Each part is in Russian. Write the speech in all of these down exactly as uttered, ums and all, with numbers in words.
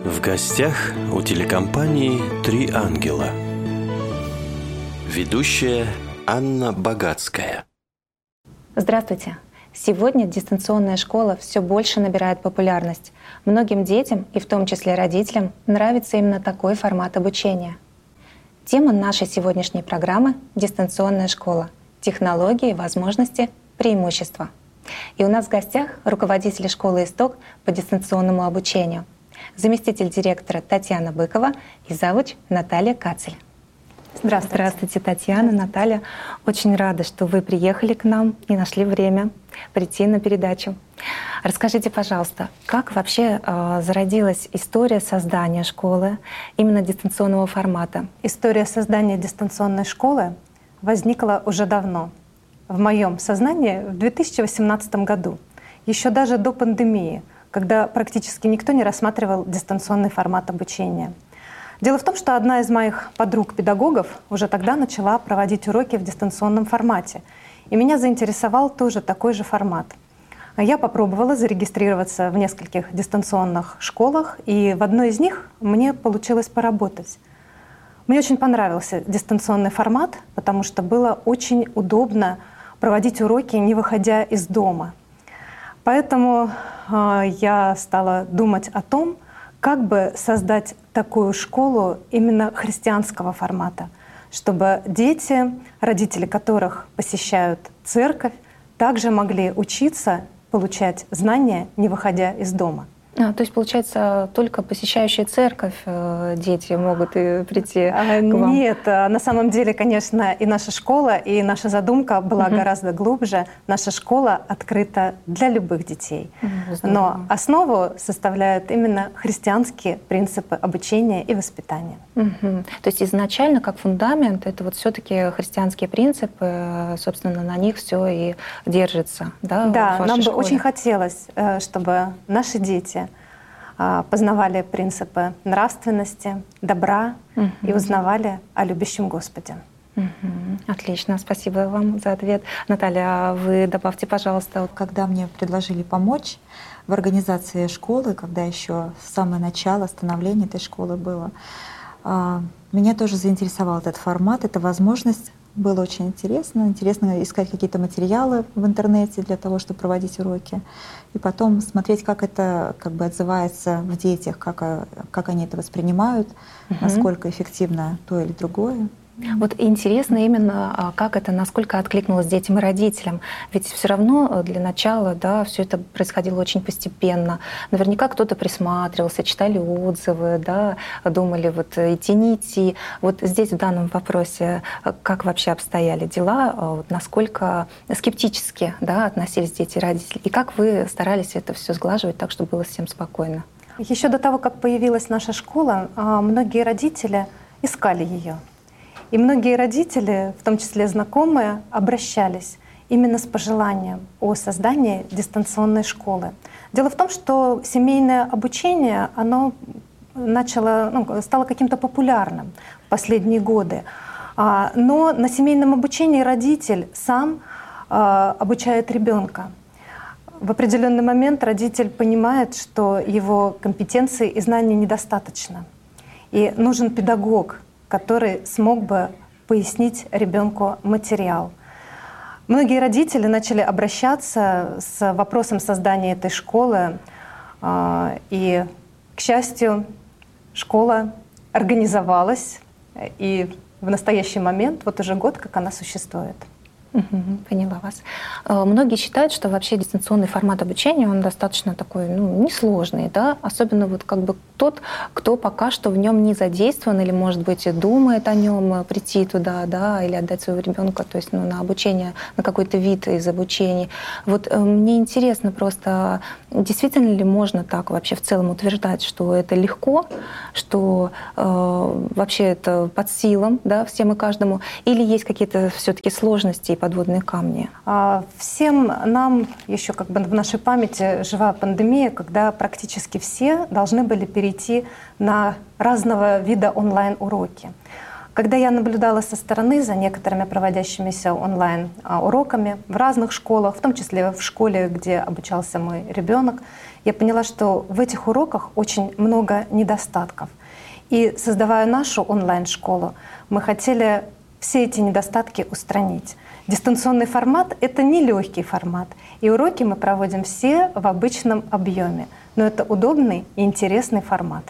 В гостях у телекомпании «Три ангела». Ведущая Анна Богатская. Здравствуйте! Сегодня дистанционная школа все больше набирает популярность. Многим детям, и в том числе родителям, нравится именно такой формат обучения. Тема нашей сегодняшней программы — дистанционная школа. Технологии, возможности, преимущества. И у нас в гостях руководитель школы «Исток» по дистанционному обучению, заместитель директора Татьяна Быкова и завуч Наталья Кацель. Здравствуйте. Здравствуйте, Татьяна, Наталья. Очень рада, что вы приехали к нам и нашли время прийти на передачу. Расскажите, пожалуйста, как вообще э, зародилась история создания школы именно дистанционного формата? История создания дистанционной школы возникла уже давно. В моем сознании в две тысячи восемнадцатом году, еще даже до пандемии, когда практически никто не рассматривал дистанционный формат обучения. Дело в том, что одна из моих подруг-педагогов уже тогда начала проводить уроки в дистанционном формате. И меня заинтересовал тоже такой же формат. Я попробовала зарегистрироваться в нескольких дистанционных школах, и в одной из них мне получилось поработать. Мне очень понравился дистанционный формат, потому что было очень удобно проводить уроки, не выходя из дома. Поэтому э, я стала думать о том, как бы создать такую школу именно христианского формата, чтобы дети, родители которых посещают церковь, также могли учиться, получать знания, не выходя из дома. А, то есть, получается, только посещающие церковь э, дети могут и прийти а, к вам? Нет, на самом деле, конечно, и наша школа, и наша задумка была угу. гораздо глубже. Наша школа открыта для любых детей. Угу, но основу составляют именно христианские принципы обучения и воспитания. Угу. То есть изначально, как фундамент, это вот все-таки христианские принципы, собственно, на них все и держится. Да, да, в вашей нам школе? бы очень хотелось, чтобы наши дети познавали принципы нравственности, добра угу. и узнавали о любящем Господе. Угу. Отлично, спасибо вам за ответ. Наталья, вы добавьте, пожалуйста. Когда мне предложили помочь в организации школы, когда еще самое начало становления этой школы было, меня тоже заинтересовал этот формат, эта возможность. Было очень интересно. Интересно искать какие-то материалы в интернете для того, чтобы проводить уроки. И потом смотреть, как это как бы отзывается в детях, как, как они это воспринимают, угу. насколько эффективно то или другое. Вот интересно именно, как это, насколько откликнулось детям и родителям. Ведь все равно для начала, да, все это происходило очень постепенно. Наверняка кто-то присматривался, читали отзывы, да, думали, вот идти, не идти. Вот здесь в данном вопросе как вообще обстояли дела, вот насколько скептически, да, относились дети и родители, и как вы старались это все сглаживать так, чтобы было всем спокойно? Еще до того, как появилась наша школа, многие родители искали ее. И многие родители, в том числе знакомые, обращались именно с пожеланием о создании дистанционной школы. Дело в том, что семейное обучение, оно начало, ну, стало каким-то популярным в последние годы. Но на семейном обучении родитель сам обучает ребенка. В определенный момент родитель понимает, что его компетенции и знаний недостаточно. И нужен педагог, который смог бы пояснить ребенку материал. Многие родители начали обращаться с вопросом создания этой школы, и, к счастью, школа организовалась, и в настоящий момент, вот уже год, как она существует. Угу, поняла вас. Многие считают, что вообще дистанционный формат обучения, он достаточно такой, ну, несложный, да, особенно вот как бы тот, кто пока что в нем не задействован или, может быть, и думает о нем прийти туда, да, или отдать своего ребенка, то есть, ну, на обучение, на какой-то вид из обучений. Вот мне интересно просто, действительно ли можно так вообще в целом утверждать, что это легко, что э, вообще это под силам, да, всем и каждому, или есть какие-то все-таки сложности и подводные камни? Всем нам еще как бы в нашей памяти жива пандемия, когда практически все должны были перейти на разного вида онлайн-уроки. Когда я наблюдала со стороны за некоторыми проводящимися онлайн уроками в разных школах, в том числе в школе, где обучался мой ребенок, я поняла, что в этих уроках очень много недостатков. И создавая нашу онлайн-школу, мы хотели все эти недостатки устранить. Дистанционный формат — это нелегкий формат, и уроки мы проводим все в обычном объеме, но это удобный и интересный формат.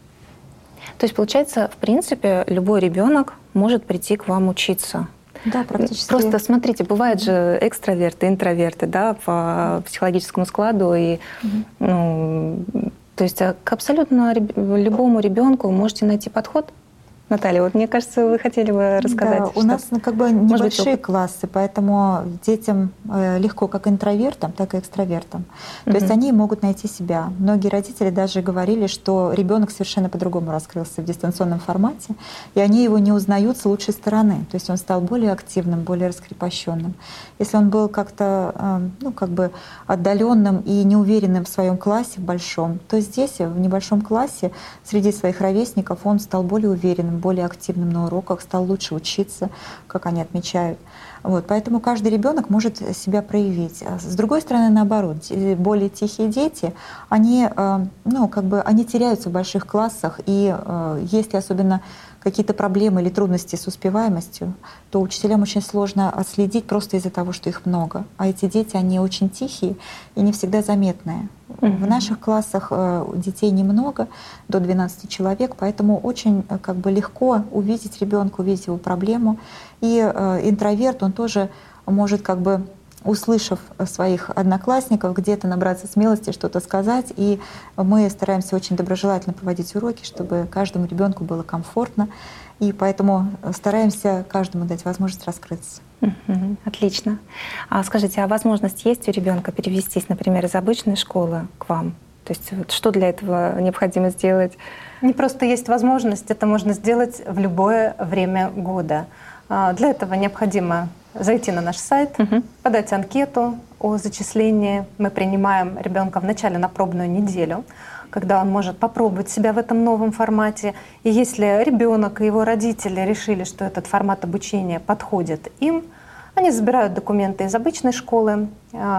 То есть, получается, в принципе, любой ребенок может прийти к вам учиться. Да, практически. Просто смотрите, бывают же экстраверты, интроверты, да, по психологическому складу. И, mm-hmm. ну, то есть к абсолютно любому ребенку можете найти подход. Наталья, вот мне кажется, вы хотели бы рассказать. Да, у нас ну, как бы небольшие классы, поэтому детям легко как интровертам, так и экстравертам. То mm-hmm. есть они могут найти себя. Многие родители даже говорили, что ребенок совершенно по-другому раскрылся в дистанционном формате, и они его не узнают с лучшей стороны. То есть он стал более активным, более раскрепощенным. Если он был как-то ну, как бы отдаленным и неуверенным в своем классе, в большом, то здесь, в небольшом классе, среди своих ровесников, он стал более уверенным, более активным на уроках, стал лучше учиться, как они отмечают. Вот, поэтому каждый ребенок может себя проявить. С другой стороны, наоборот, более тихие дети, они, ну, как бы, они теряются в больших классах, и если особенно какие-то проблемы или трудности с успеваемостью, то учителям очень сложно отследить просто из-за того, что их много. А эти дети, они очень тихие и не всегда заметные. Mm-hmm. В наших классах детей немного, до двенадцати человек, поэтому очень как бы, легко увидеть ребенка, увидеть его проблему. И интроверт, он тоже может как бы услышав своих одноклассников, где-то набраться смелости, что-то сказать. И мы стараемся очень доброжелательно проводить уроки, чтобы каждому ребенку было комфортно. И поэтому стараемся каждому дать возможность раскрыться. Отлично. А скажите, а возможность есть у ребенка перевестись, например, из обычной школы к вам? То есть вот что для этого необходимо сделать? Не просто есть возможность, это можно сделать в любое время года. Для этого необходимо зайти на наш сайт, угу. подать анкету о зачислении. Мы принимаем ребенка вначале на пробную неделю, когда он может попробовать себя в этом новом формате. И если ребенок и его родители решили, что этот формат обучения подходит им, они забирают документы из обычной школы.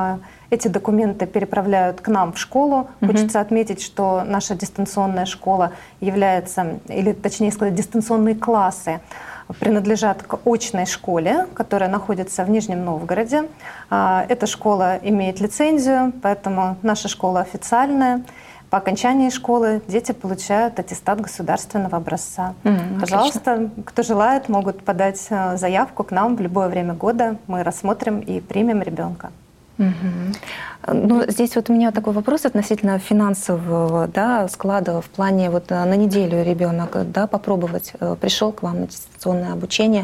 Эти документы переправляют к нам в школу. Угу. Хочется отметить, что наша дистанционная школа является, или точнее сказать, дистанционные классы принадлежат к очной школе, которая находится в Нижнем Новгороде. Эта школа имеет лицензию, поэтому наша школа официальная. По окончании школы дети получают аттестат государственного образца. Mm, Пожалуйста, отлично. Кто желает, могут подать заявку к нам в любое время года. Мы рассмотрим и примем ребенка. Mm-hmm. Ну, здесь вот у меня такой вопрос относительно финансового, да, склада в плане вот на неделю ребенок, да, попробовать пришел к вам на дистанционное обучение,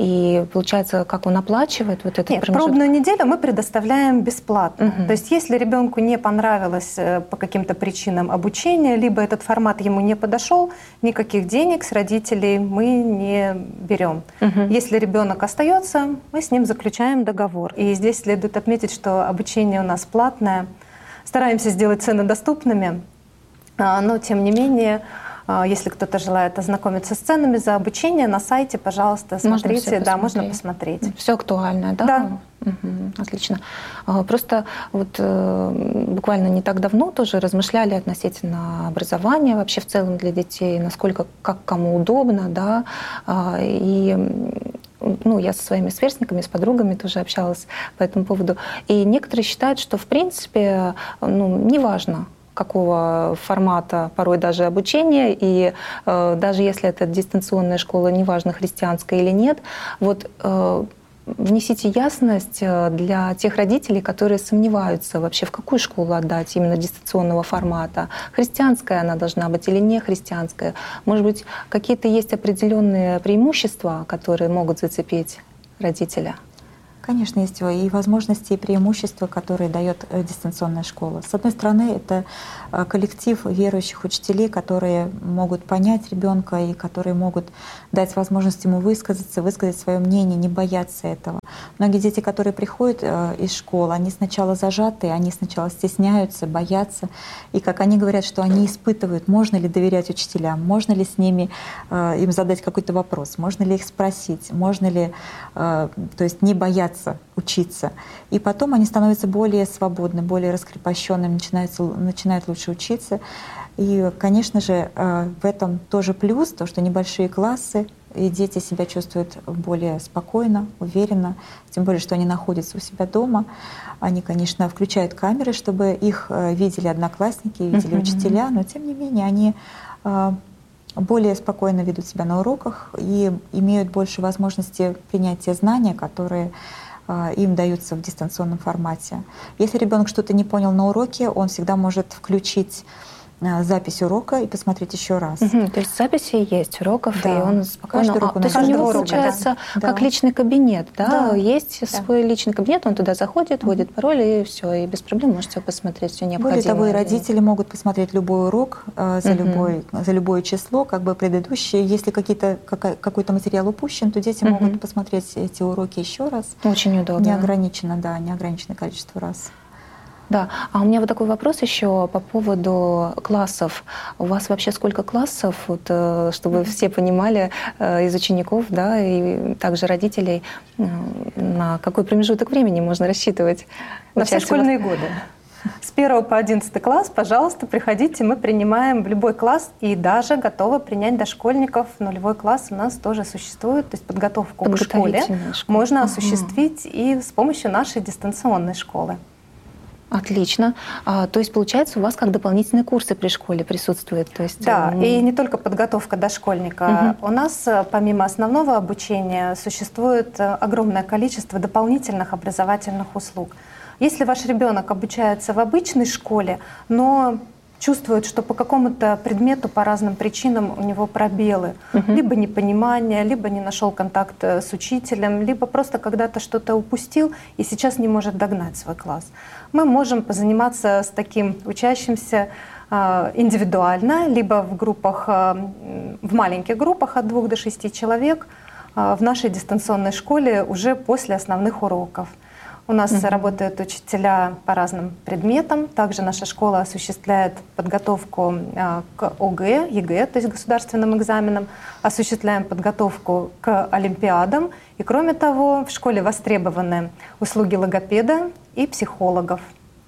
и получается, как он оплачивает вот этот Нет, промежуток? Пробную неделю мы предоставляем бесплатно. Угу. То есть если ребенку не понравилось по каким-то причинам обучение, либо этот формат ему не подошел, никаких денег с родителей мы не берем. Угу. Если ребенок остается, мы с ним заключаем договор. И здесь следует отметить, что обучение у нас платное. платная. Стараемся сделать цены доступными, но тем не менее, если кто-то желает ознакомиться с ценами за обучение, на сайте, пожалуйста, смотрите, можно да, можно посмотреть. Все актуально, да? Да. Угу, отлично. Просто вот буквально не так давно тоже размышляли относительно образования вообще в целом для детей, насколько, как кому удобно, да, и ну, я со своими сверстниками, с подругами тоже общалась по этому поводу. И некоторые считают, что в принципе, ну, неважно, какого формата порой даже обучения, и э, даже если это дистанционная школа, неважно, христианская или нет, вот э, внесите ясность для тех родителей, которые сомневаются вообще, в какую школу отдать именно дистанционного формата. Христианская она должна быть или не христианская? Может быть, какие-то есть определенные преимущества, которые могут зацепить родителя? Конечно, есть и возможности, и преимущества, которые дает дистанционная школа. С одной стороны, это коллектив верующих учителей, которые могут понять ребенка и которые могут дать возможность ему высказаться, высказать свое мнение, не бояться этого. Многие дети, которые приходят из школы, они сначала зажаты, они сначала стесняются, боятся. И как они говорят, что они испытывают, можно ли доверять учителям, можно ли с ними им задать какой-то вопрос, можно ли их спросить, можно ли, то есть не бояться учиться. И потом они становятся более свободны, более раскрепощенными, начинают, начинают лучше учиться. И, конечно же, в этом тоже плюс, то, что небольшие классы, и дети себя чувствуют более спокойно, уверенно, тем более, что они находятся у себя дома. Они, конечно, включают камеры, чтобы их видели одноклассники, видели uh-huh. учителя, но, тем не менее, они более спокойно ведут себя на уроках и имеют больше возможности принять те знания, которые им даются в дистанционном формате. Если ребенок что-то не понял на уроке, он всегда может включить запись урока и посмотреть еще раз. Угу, то есть записи есть уроков, да. и он спокойно... А, то есть у него получается да. как да. личный кабинет, да? Да. Есть да. свой личный кабинет, он туда заходит, вводит пароль, и все, и без проблем можете посмотреть все необходимое. Более того, и родители могут посмотреть любой урок э, за, угу. любой, за любое число, как бы предыдущее. Если какие-то, какой-то материал упущен, то дети угу. могут посмотреть эти уроки еще раз. Очень удобно. Неограниченно, да, неограниченное количество раз. Да, а у меня вот такой вопрос еще по поводу классов. У вас вообще сколько классов, вот, чтобы mm-hmm. все понимали из учеников, да, и также родителей, на какой промежуток времени можно рассчитывать? На все школьные годы. С первого по одиннадцатый класс, пожалуйста, приходите, мы принимаем в любой класс и даже готовы принять дошкольников. Нулевой класс у нас тоже существует, то есть подготовку к школе можно ага. осуществить и с помощью нашей дистанционной школы. Отлично. А, то есть, получается, у вас как дополнительные курсы при школе присутствуют? То есть, да, ну... и не только подготовка дошкольника. Угу. У нас, помимо основного обучения, существует огромное количество дополнительных образовательных услуг. Если ваш ребенок обучается в обычной школе, но чувствует, что по какому-то предмету по разным причинам у него пробелы, угу. либо непонимание, либо не нашел контакт с учителем, либо просто когда-то что-то упустил и сейчас не может догнать свой класс. Мы можем позаниматься с таким учащимся индивидуально, либо в группах, в маленьких группах от двух до шести человек в нашей дистанционной школе уже после основных уроков. У нас mm-hmm. работают учителя по разным предметам. Также наша школа осуществляет подготовку к ОГЭ, ЕГЭ, то есть государственным экзаменам, осуществляем подготовку к олимпиадам. И кроме того, в школе востребованы услуги логопеда и психологов.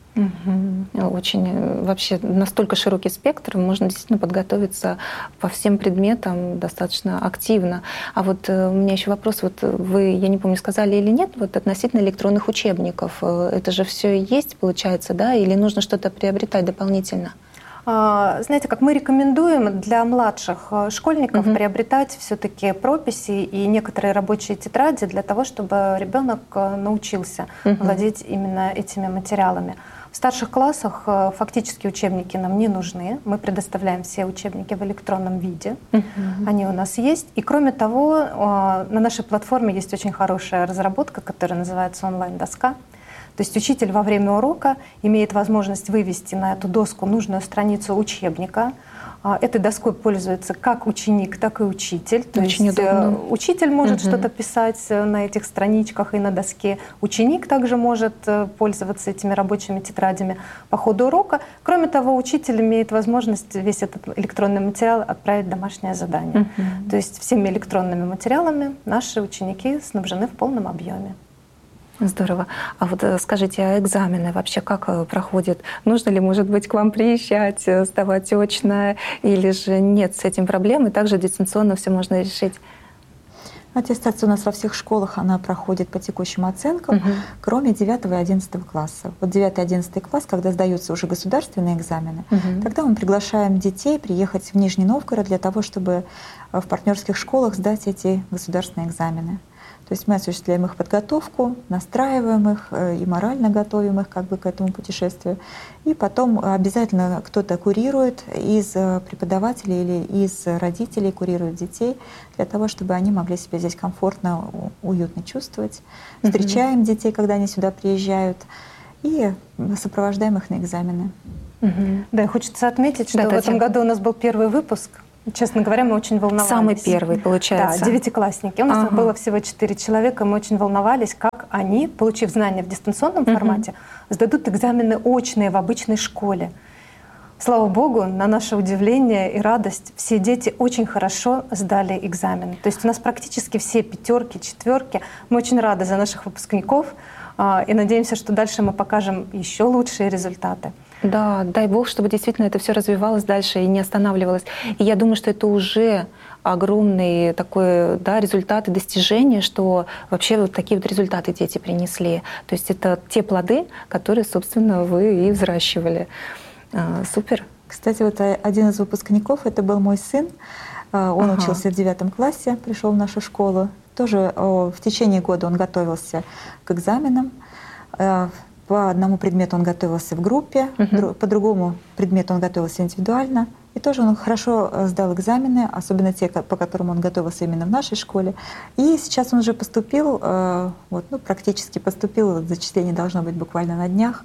Угу. Очень вообще настолько широкий спектр, можно действительно подготовиться по всем предметам достаточно активно. А вот у меня еще вопрос, вот вы, я не помню, сказали или нет, вот относительно электронных учебников, это же все есть, получается, да, или нужно что-то приобретать дополнительно? Знаете, как мы рекомендуем для младших школьников угу. приобретать все-таки прописи и некоторые рабочие тетради для того, чтобы ребенок научился угу. владеть именно этими материалами. В старших классах фактически учебники нам не нужны. Мы предоставляем все учебники в электронном виде. Uh-huh. Они у нас есть. И кроме того, на нашей платформе есть очень хорошая разработка, которая называется онлайн-доска. То есть учитель во время урока имеет возможность вывести на эту доску нужную страницу учебника. Этой доской пользуется как ученик, так и учитель. То Очень есть удобно. Учитель может угу. что-то писать на этих страничках и на доске. Ученик также может пользоваться этими рабочими тетрадями по ходу урока. Кроме того, учитель имеет возможность весь этот электронный материал отправить в домашнее задание. Угу. То есть всеми электронными материалами наши ученики снабжены в полном объеме. Здорово. А вот скажите, а экзамены вообще как проходят? Нужно ли, может быть, к вам приезжать, сдавать очно, или же нет с этим проблем, и также дистанционно все можно решить? Аттестация у нас во всех школах, она проходит по текущим оценкам, угу. кроме девятого и одиннадцатого класса. Вот девятый и одиннадцатый класс, когда сдаются уже государственные экзамены, угу. тогда мы приглашаем детей приехать в Нижний Новгород для того, чтобы в партнерских школах сдать эти государственные экзамены. То То есть мы осуществляем их подготовку, настраиваем их и морально готовим их как бы к этому путешествию. И потом обязательно кто-то курирует из преподавателей или из родителей, курирует детей для того, чтобы они могли себя здесь комфортно, уютно чувствовать. Встречаем детей, когда они сюда приезжают, и сопровождаем их на экзамены. Угу. Да, и хочется отметить, что да, в этом году у нас был первый выпуск. Честно говоря, мы очень волновались. Самый первый, получается. Да, девятиклассники. У нас ага. было всего четыре человека, мы очень волновались, как они, получив знания в дистанционном угу. формате, сдадут экзамены очные в обычной школе. Слава Богу, на наше удивление и радость, все дети очень хорошо сдали экзамены. То есть у нас практически все пятерки, четверки. Мы очень рады за наших выпускников и надеемся, что дальше мы покажем еще лучшие результаты. Да, дай Бог, чтобы действительно это все развивалось дальше и не останавливалось. И я думаю, что это уже огромный такой, да, результат и достижение, что вообще вот такие вот результаты дети принесли. То есть это те плоды, которые, собственно, вы и взращивали. А, супер. Кстати, вот один из выпускников, это был мой сын. Он ага. учился в девятом классе, пришел в нашу школу. Тоже в течение года он готовился к экзаменам. По одному предмету он готовился в группе, uh-huh. по другому предмету он готовился индивидуально. И тоже он хорошо сдал экзамены, особенно те, по которым он готовился именно в нашей школе. И сейчас он уже поступил, вот, ну, практически поступил, зачисление должно быть буквально на днях,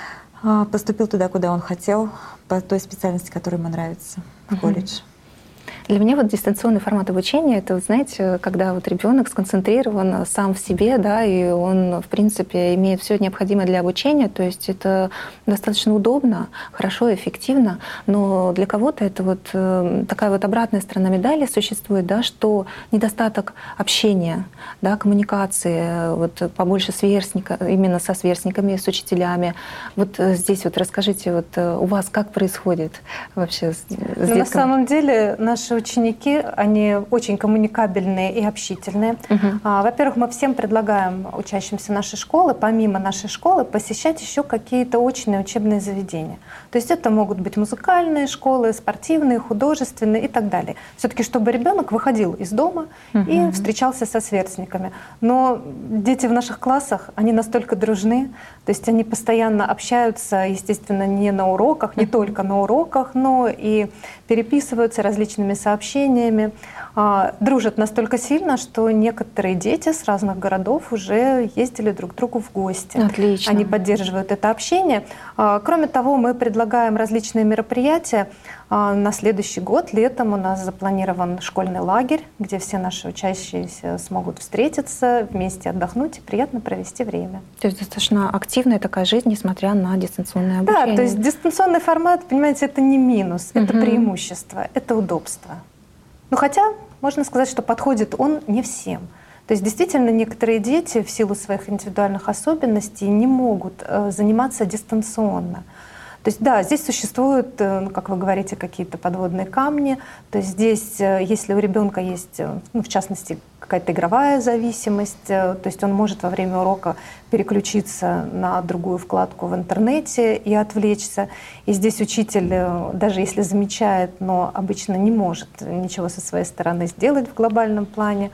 поступил туда, куда он хотел, по той специальности, которая ему нравится, в uh-huh. колледж. Для меня вот дистанционный формат обучения — это, вот, знаете, когда вот ребенок сконцентрирован сам в себе, да, и он, в принципе, имеет все необходимое для обучения, то есть это достаточно удобно, хорошо, эффективно, но для кого-то это вот такая вот обратная сторона медали существует, да, что недостаток общения, да, коммуникации, вот побольше сверстника, именно со сверстниками, с учителями. Вот здесь вот расскажите, вот у вас как происходит вообще с, с детками? На самом деле наши ученики, они очень коммуникабельные и общительные. Uh-huh. Во-первых, мы всем предлагаем учащимся нашей школы, помимо нашей школы, посещать еще какие-то очные учебные заведения. То есть это могут быть музыкальные школы, спортивные, художественные и так далее. Все-таки, чтобы ребенок выходил из дома uh-huh. и встречался со сверстниками. Но дети в наших классах, они настолько дружны, то есть они постоянно общаются, естественно, не на уроках, не uh-huh. только на уроках, но и переписываются различными сообщениями, а, дружат настолько сильно, что некоторые дети с разных городов уже ездили друг к другу в гости. Отлично. Они поддерживают это общение. А, кроме того, мы предлагаем различные мероприятия. А, на следующий год, летом, у нас запланирован школьный лагерь, где все наши учащиеся смогут встретиться, вместе отдохнуть и приятно провести время. То есть достаточно активная такая жизнь, несмотря на дистанционное обучение. Да, то есть дистанционный формат, понимаете, это не минус, это угу. преимущество, это удобство. Ну хотя можно сказать, что подходит он не всем. То есть действительно некоторые дети в силу своих индивидуальных особенностей не могут э, заниматься дистанционно. То есть да, здесь существуют, ну, как вы говорите, какие-то подводные камни. То есть здесь, если у ребенка есть, ну, в частности, какая-то игровая зависимость, то есть он может во время урока переключиться на другую вкладку в интернете и отвлечься. И здесь учитель, даже если замечает, но обычно не может ничего со своей стороны сделать в глобальном плане.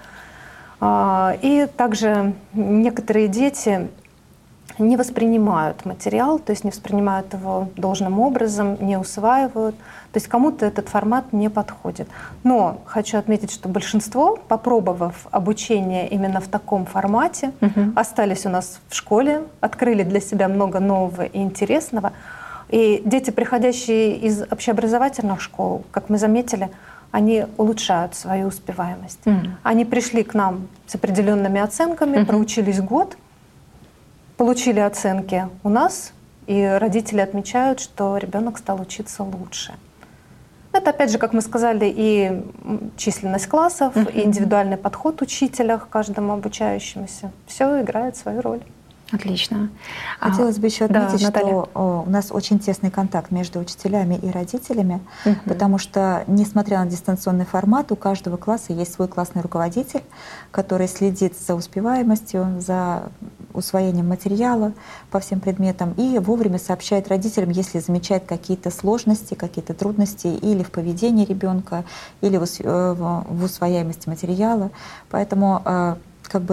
И также некоторые дети не воспринимают материал, то есть не воспринимают его должным образом, не усваивают. То есть кому-то этот формат не подходит. Но хочу отметить, что большинство, попробовав обучение именно в таком формате, угу. остались у нас в школе, открыли для себя много нового и интересного. И дети, приходящие из общеобразовательных школ, как мы заметили, они улучшают свою успеваемость. Mm. Они пришли к нам с определенными оценками, mm-hmm. проучились год, получили оценки у нас, и родители отмечают, что ребенок стал учиться лучше. Это, опять же, как мы сказали, и численность классов, mm-hmm. и индивидуальный подход учителя к каждому обучающемуся. Все играет свою роль. Отлично. Хотелось бы еще отметить, да, что у нас очень тесный контакт между учителями и родителями, угу. потому что, несмотря на дистанционный формат, у каждого класса есть свой классный руководитель, который следит за успеваемостью, за усвоением материала по всем предметам и вовремя сообщает родителям, если замечает какие-то сложности, какие-то трудности или в поведении ребенка, или в усвояемости материала. Поэтому как бы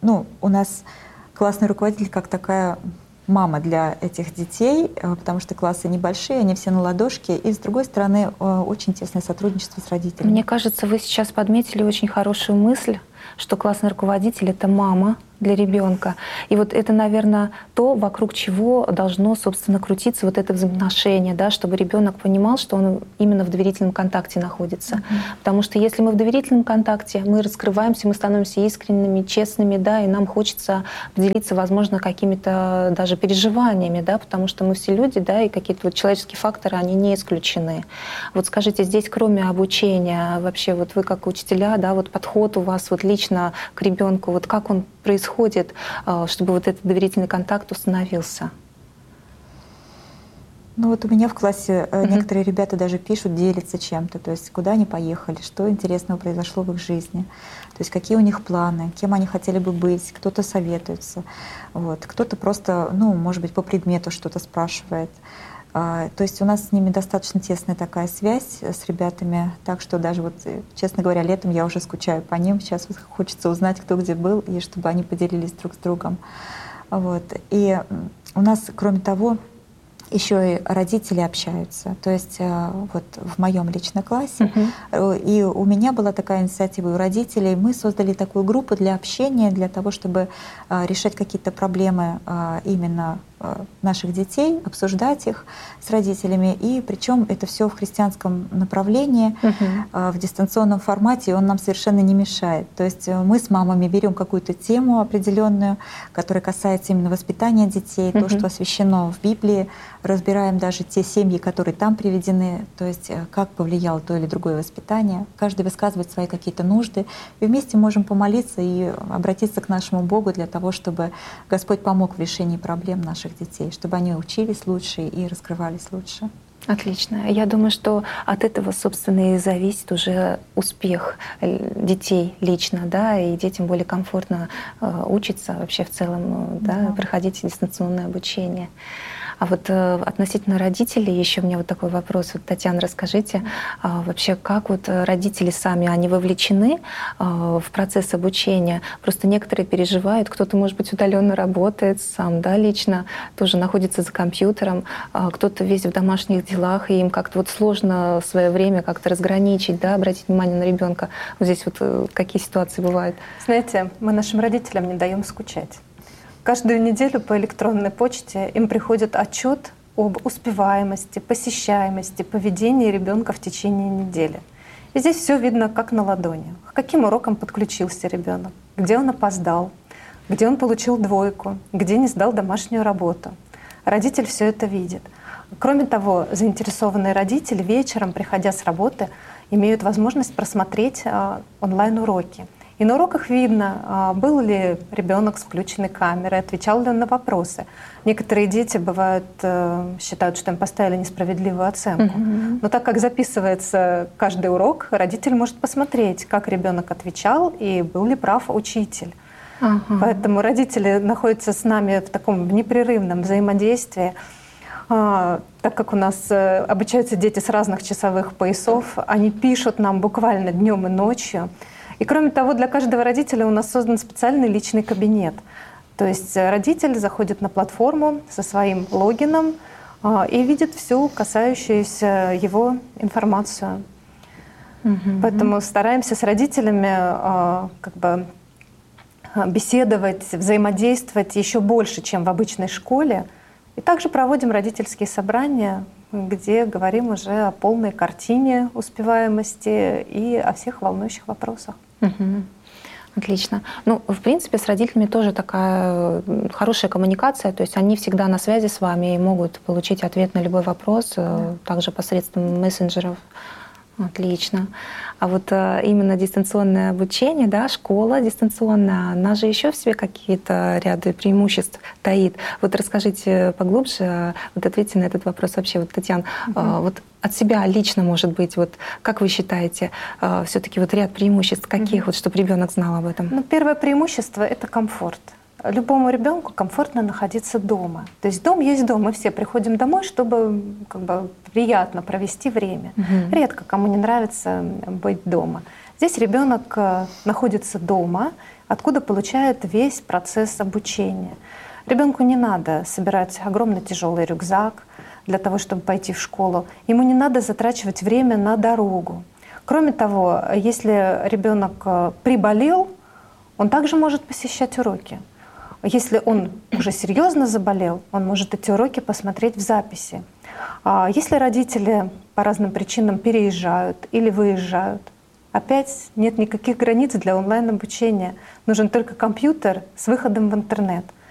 ну, у нас классный руководитель как такая мама для этих детей, потому что классы небольшие, они все на ладошке, и, с другой стороны, очень тесное сотрудничество с родителями. Мне кажется, вы сейчас подметили очень хорошую мысль, что классный руководитель — это мама для ребенка. И вот это, наверное, то, вокруг чего должно, собственно, крутиться вот это взаимоотношение, да, чтобы ребенок понимал, что он именно в доверительном контакте находится. Mm-hmm. Потому что если мы в доверительном контакте, мы раскрываемся, мы становимся искренними, честными, да, и нам хочется поделиться, возможно, какими-то даже переживаниями, да, потому что мы все люди, да, и какие-то вот человеческие факторы, они не исключены. Вот скажите, здесь кроме обучения, вообще вот вы как учителя, да, вот подход у вас вот лично к ребенку, вот как он происходит, чтобы вот этот доверительный контакт установился? Ну вот у меня в классе mm-hmm. некоторые ребята даже пишут, делятся чем-то, то есть куда они поехали, что интересного произошло в их жизни, то есть какие у них планы, кем они хотели бы быть, кто-то советуется, вот, кто-то просто, ну, может быть, по предмету что-то спрашивает. То есть у нас с ними достаточно тесная такая связь с ребятами, так что даже вот, честно говоря, летом я уже скучаю по ним. Сейчас вот хочется узнать, кто где был, и чтобы они поделились друг с другом. Вот. И у нас, кроме того, еще и родители общаются. То есть вот в моем личном классе. Uh-huh. И у меня была такая инициатива у родителей. Мы создали такую группу для общения, для того, чтобы решать какие-то проблемы именно наших детей, обсуждать их с родителями. И причем это все в христианском направлении, uh-huh. в дистанционном формате, и он нам совершенно не мешает. То есть мы с мамами берем какую-то тему определенную, которая касается именно воспитания детей, uh-huh. то, что освящено в Библии, разбираем даже те семьи, которые там приведены, то есть как повлияло то или другое воспитание. Каждый высказывает свои какие-то нужды, и вместе можем помолиться и обратиться к нашему Богу для того, чтобы Господь помог в решении проблем наших детей, чтобы они учились лучше и раскрывались лучше. Отлично. Я думаю, что от этого, собственно, и зависит уже успех детей лично, да, и детям более комфортно э, учиться вообще в целом, да, да. проходить дистанционное обучение. А вот э, относительно родителей еще у меня вот такой вопрос. Вот, Татьяна, расскажите, э, вообще как вот родители сами, они вовлечены э, в процесс обучения? Просто некоторые переживают, кто-то, может быть, удаленно работает сам, да, лично, тоже находится за компьютером, э, кто-то весь в домашних делах, и им как-то вот сложно в свое время как-то разграничить, да, обратить внимание на ребенка. Вот здесь вот э, какие ситуации бывают? Знаете, мы нашим родителям не даем скучать. Каждую неделю по электронной почте им приходит отчет об успеваемости, посещаемости, поведении ребенка в течение недели. И здесь все видно как на ладони. К каким урокам подключился ребенок, где он опоздал, где он получил двойку, где не сдал домашнюю работу. Родитель все это видит. Кроме того, заинтересованные родители вечером, приходя с работы, имеют возможность просмотреть онлайн-уроки. И на уроках видно, был ли ребенок с включенной камерой, отвечал ли он на вопросы. Некоторые дети бывают, считают, что им поставили несправедливую оценку. Mm-hmm. Но так как записывается каждый урок, родитель может посмотреть, как ребенок отвечал и был ли прав учитель. Uh-huh. Поэтому родители находятся с нами в таком непрерывном взаимодействии. А, так как у нас обучаются дети с разных часовых поясов, они пишут нам буквально днем и ночью. И кроме того, для каждого родителя у нас создан специальный личный кабинет. То есть родитель заходит на платформу со своим логином а, и видит всю касающуюся его информацию. Mm-hmm. Поэтому стараемся с родителями а, как бы беседовать, взаимодействовать еще больше, чем в обычной школе. И также проводим родительские собрания, где говорим уже о полной картине успеваемости и о всех волнующих вопросах. Угу. Отлично. Ну, в принципе, с родителями тоже такая хорошая коммуникация, то есть они всегда на связи с вами и могут получить ответ на любой вопрос, да. также посредством мессенджеров. Отлично. А вот именно дистанционное обучение, да, школа дистанционная, она же еще в себе какие-то ряды преимуществ таит. Вот расскажите поглубже, вот ответьте на этот вопрос вообще, вот, Татьяна, угу. вот от себя лично, может быть, вот как вы считаете, все-таки вот ряд преимуществ каких, угу. вот, чтобы ребенок знал об этом? Ну, первое преимущество — это комфорт. Любому ребенку комфортно находиться дома. То есть дом есть дом. Мы все приходим домой, чтобы как бы приятно провести время. Угу. Редко кому не нравится быть дома. Здесь ребенок находится дома, откуда получает весь процесс обучения. Ребенку не надо собирать огромный тяжелый рюкзак для того, чтобы пойти в школу. Ему не надо затрачивать время на дорогу. Кроме того, если ребенок приболел, он также может посещать уроки. Если он уже серьезно заболел, он может эти уроки посмотреть в записи. А если родители по разным причинам переезжают или выезжают, опять нет никаких границ для онлайн-обучения. Нужен только компьютер с выходом в интернет.